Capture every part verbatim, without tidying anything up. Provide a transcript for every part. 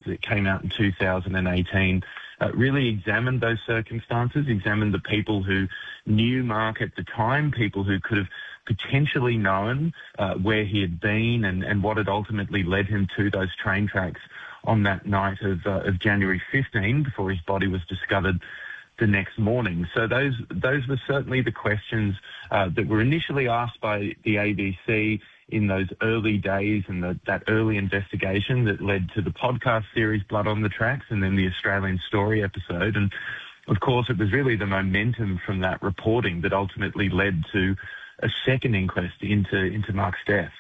that came out in two thousand eighteen uh, really examined those circumstances, examined the people who knew Mark at the time, people who could have potentially known uh, where he had been and, and what had ultimately led him to those train tracks on that night of, uh, of January fifteenth, before his body was discovered the next morning. So those those were certainly the questions uh, that were initially asked by the A B C in those early days and the, that early investigation that led to the podcast series Blood on the Tracks and then the Australian Story episode. And of course, it was really the momentum from that reporting that ultimately led to a second inquest into, into Mark's death.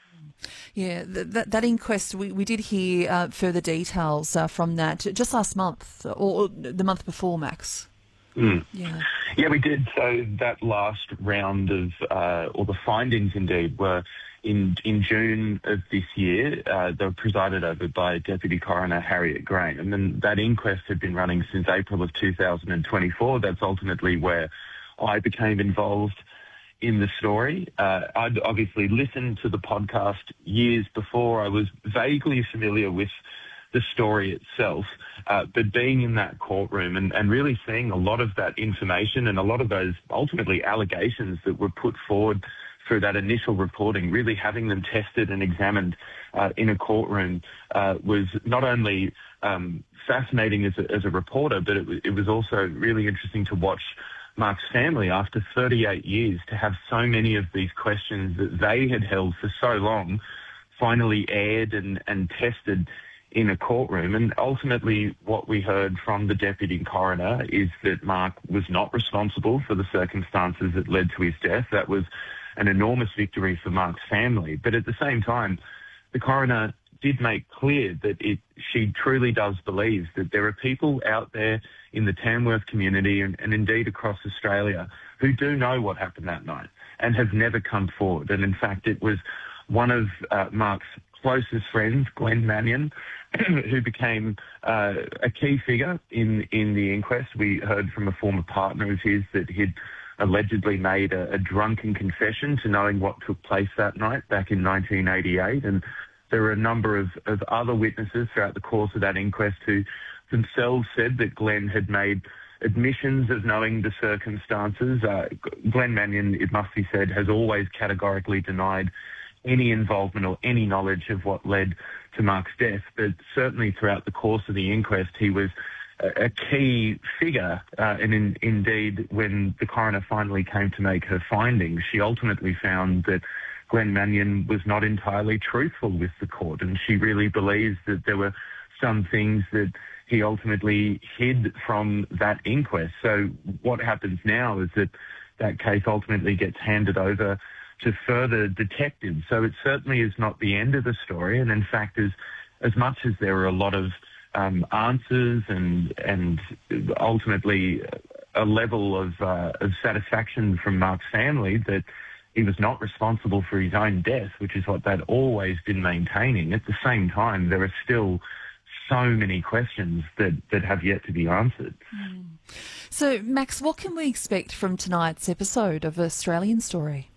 Yeah, that, that inquest, we, we did hear uh, further details uh, from that just last month or the month before, Max. Mm. Yeah. Yeah, we did. So that last round of, uh, or the findings indeed, were in in June of this year. Uh, they were presided over by Deputy Coroner Harriet Graham, and that inquest had been running since April of two thousand twenty-four. That's ultimately where I became involved in the story. Uh, I'd obviously listened to the podcast years before. I was vaguely familiar with the story itself, uh, but being in that courtroom and, and really seeing a lot of that information and a lot of those ultimately allegations that were put forward through that initial reporting, really having them tested and examined uh, in a courtroom uh, was not only um, fascinating as a, as a reporter, but it, it was also really interesting to watch Mark's family, after thirty-eight years, to have so many of these questions that they had held for so long finally aired and, and tested in a courtroom. And ultimately what we heard from the Deputy Coroner is that Mark was not responsible for the circumstances that led to his death. That was an enormous victory for Mark's family. But at the same time, the Coroner did make clear that it, she truly does believe that there are people out there in the Tamworth community and, and indeed across Australia who do know what happened that night and have never come forward. And in fact, it was one of uh, Mark's closest friends, Glenn Mannion, who became uh, a key figure in, in the inquest. We heard from a former partner of his that he'd allegedly made a, a drunken confession to knowing what took place that night back in nineteen eighty-eight. And there were a number of, of other witnesses throughout the course of that inquest who themselves said that Glenn had made admissions of knowing the circumstances. Uh, Glenn Mannion, it must be said, has always categorically denied any involvement or any knowledge of what led to Mark's death, but certainly throughout the course of the inquest, he was a, a key figure. Uh, and in, indeed, when the coroner finally came to make her findings, she ultimately found that Glenn Mannion was not entirely truthful with the court, and she really believes that there were some things that he ultimately hid from that inquest. So what happens now is that that case ultimately gets handed over to further detectives. So it certainly is not the end of the story. And in fact, as, as much as there are a lot of um, answers and, and ultimately a level of, uh, of satisfaction from Mark's family that he was not responsible for his own death, which is what they'd always been maintaining, at the same time, there are still so many questions that, that have yet to be answered. Mm. So, Max, what can we expect from tonight's episode of Australian Story?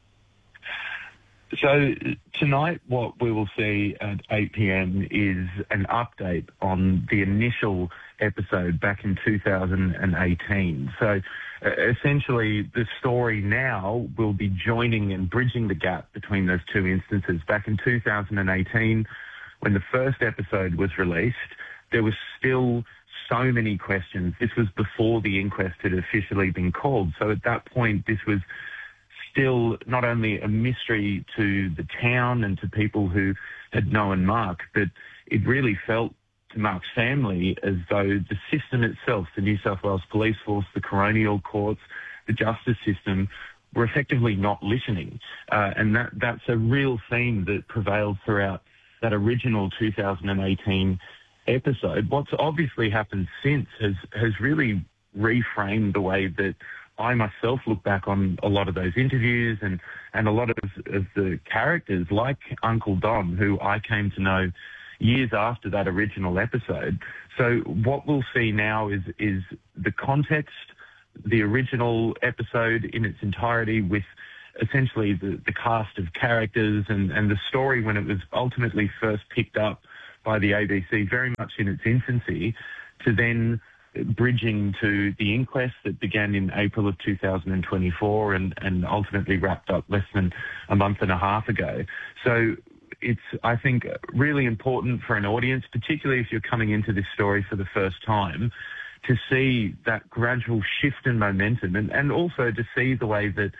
So tonight what we will see at eight p.m. is an update on the initial episode back in two thousand eighteen. So uh, essentially the story now will be joining and bridging the gap between those two instances. Back in two thousand eighteen, when the first episode was released, there was still so many questions. This was before the inquest had officially been called. So at that point, this was still not only a mystery to the town and to people who had known Mark, but it really felt to Mark's family as though the system itself, the New South Wales Police Force, the coronial courts, the justice system, were effectively not listening. Uh, and that, that's a real theme that prevailed throughout that original two thousand eighteen episode. What's obviously happened since has, has really reframed the way that I myself look back on a lot of those interviews and, and a lot of, of the characters like Uncle Don, who I came to know years after that original episode. So what we'll see now is, is the context, the original episode in its entirety with essentially the, the cast of characters and, and the story when it was ultimately first picked up by the A B C very much in its infancy, to then bridging to the inquest that began in April of two thousand twenty-four and, and ultimately wrapped up less than a month and a half ago. So it's, I think, really important for an audience, particularly if you're coming into this story for the first time, to see that gradual shift in momentum and, and also to see the way that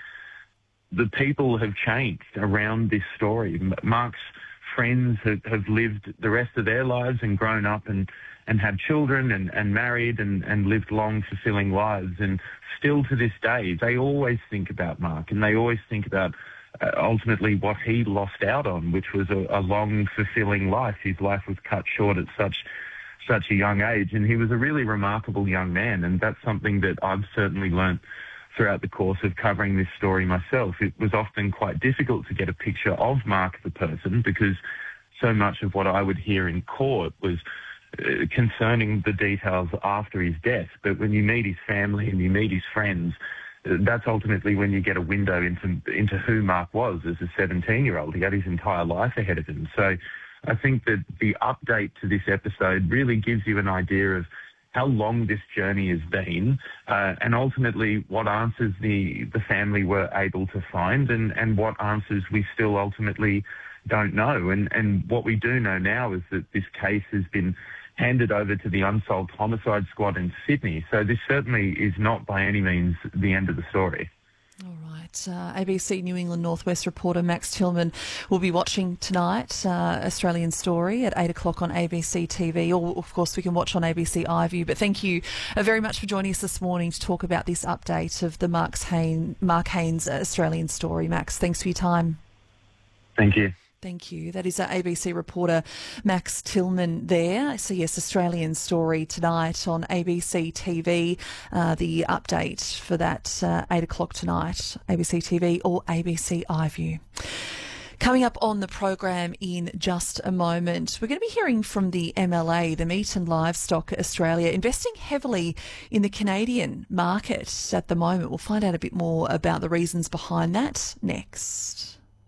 the people have changed around this story. Mark's friends have, have lived the rest of their lives and grown up and, and had children and, and married and, and lived long, fulfilling lives. And still to this day, they always think about Mark, and they always think about uh, ultimately what he lost out on, which was a, a long, fulfilling life. His life was cut short at such such a young age, and he was a really remarkable young man, and that's something that I've certainly learnt throughout the course of covering this story myself. It was often quite difficult to get a picture of Mark the person, because so much of what I would hear in court was uh, concerning the details after his death. But when you meet his family and you meet his friends, uh, that's ultimately when you get a window into into who Mark was as a seventeen-year-old. He had his entire life ahead of him. So I think that the update to this episode really gives you an idea of how long this journey has been, uh, and ultimately what answers the, the family were able to find, and, and what answers we still ultimately don't know. And, and what we do know now is that this case has been handed over to the Unsolved Homicide Squad in Sydney. So this certainly is not by any means the end of the story. All right. Uh, A B C New England Northwest reporter Max Tillman will be watching tonight, uh, Australian Story at eight o'clock on A B C T V, or of course we can watch on A B C iView. But thank you uh, very much for joining us this morning to talk about this update of the Mark's Hain, Mark Haines Australian Story. Max, thanks for your time. Thank you. Thank you. That is our A B C reporter Max Tillman there. So yes, Australian Story tonight on A B C T V. Uh, the update for that uh, eight o'clock tonight, A B C T V or A B C iView. Coming up on the program in just a moment, we're going to be hearing from the M L A, the Meat and Livestock Australia, investing heavily in the Canadian market at the moment. We'll find out a bit more about the reasons behind that next.